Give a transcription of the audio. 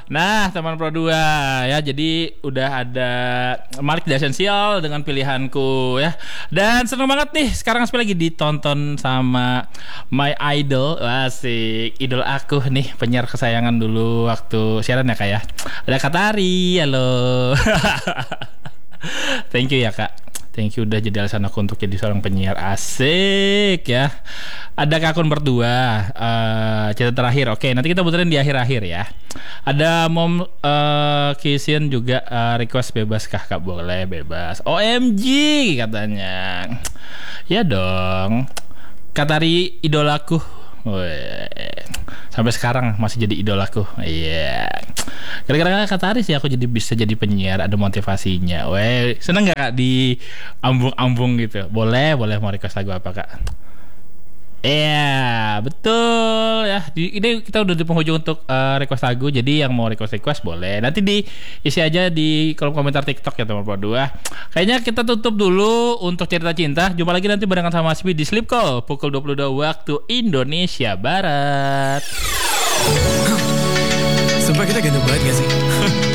Nah, teman Pro 2 ya, jadi udah ada Malik The Essential dengan pilihanku ya. Dan seneng banget nih sekarang lagi ditonton sama my idol. Asik, idol aku nih, penyiar kesayangan dulu waktu siaran ya Kak ya. Ada Katari, halo. Thank you ya Kak. Thank you udah jadi alasan aku untuk jadi seorang penyiar. Asik ya. Ada Kakun berdua cerita terakhir. Oke, nanti kita puterin di akhir-akhir ya. Ada Mom Kisian juga request bebas kah Kak? Boleh bebas. OMG katanya. Ya dong. Katari idolaku. Weh. Sampai sekarang masih jadi idolaku. Iya. Gara-gara Katari sih aku jadi bisa jadi penyiar, ada motivasinya. Weh, seneng gak Kak di ambung-ambung gitu? Boleh mau request lagu apa Kak? Iya, betul ya. Ini kita udah di penghujung untuk request lagu. Jadi yang mau request boleh. Nanti diisi aja di kolom komentar TikTok ya teman Pro 2. Kayaknya kita tutup dulu untuk cerita cinta. Jumpa lagi nanti barengan sama Asmi di Sleep Call pukul 22 waktu Indonesia Barat. Sumpah kita ganteng banget gak sih?